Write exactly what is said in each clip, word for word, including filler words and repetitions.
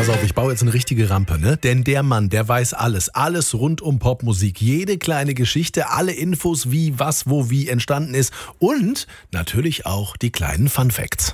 pass auf, ich baue jetzt eine richtige Rampe, ne? Denn der Mann, der weiß alles. Alles rund um Popmusik. Jede kleine Geschichte, alle Infos, wie, was, wo, wie entstanden ist. Und natürlich auch die kleinen Funfacts.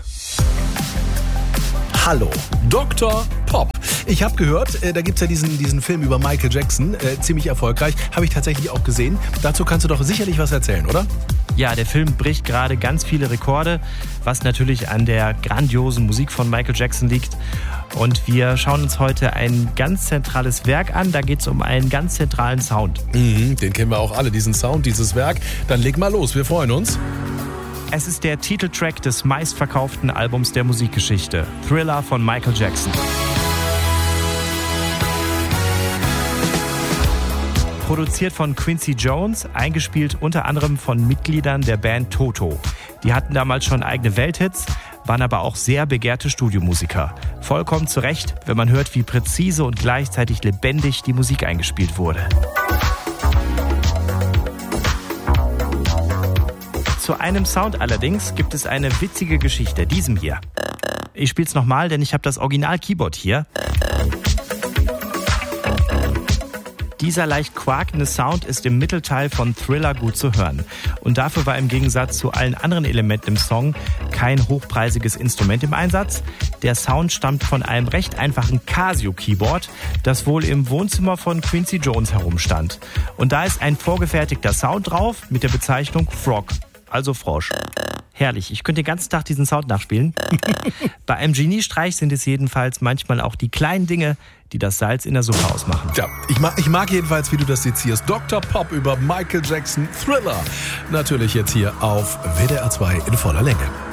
Hallo, Doktor Pop. Ich habe gehört, äh, da gibt's ja diesen, diesen Film über Michael Jackson, äh, ziemlich erfolgreich. Habe ich tatsächlich auch gesehen. Dazu kannst du doch sicherlich was erzählen, oder? Ja, der Film bricht gerade ganz viele Rekorde, was natürlich an der grandiosen Musik von Michael Jackson liegt. Und wir schauen uns heute ein ganz zentrales Werk an. Da geht es um einen ganz zentralen Sound. Mhm, den kennen wir auch alle, diesen Sound, dieses Werk. Dann leg mal los, wir freuen uns. Es ist der Titeltrack des meistverkauften Albums der Musikgeschichte, Thriller von Michael Jackson. Produziert von Quincy Jones, eingespielt unter anderem von Mitgliedern der Band Toto. Die hatten damals schon eigene Welthits, waren aber auch sehr begehrte Studiomusiker. Vollkommen zu Recht, wenn man hört, wie präzise und gleichzeitig lebendig die Musik eingespielt wurde. Zu einem Sound allerdings gibt es eine witzige Geschichte, diesem hier. Ich spiel's nochmal, denn ich habe das Original-Keyboard hier. Dieser leicht quakende Sound ist im Mittelteil von Thriller gut zu hören. Und dafür war im Gegensatz zu allen anderen Elementen im Song kein hochpreisiges Instrument im Einsatz. Der Sound stammt von einem recht einfachen Casio-Keyboard, das wohl im Wohnzimmer von Quincy Jones herumstand. Und da ist ein vorgefertigter Sound drauf mit der Bezeichnung Frog, also Frosch. Herrlich, ich könnte den ganzen Tag diesen Sound nachspielen. Bei einem Geniestreich sind es jedenfalls manchmal auch die kleinen Dinge, die das Salz in der Suppe ausmachen. Ja, ich mag, ich mag jedenfalls, wie du das sezierst. Doktor Pop über Michael Jackson, Thriller. Natürlich jetzt hier auf W D R zwei in voller Länge.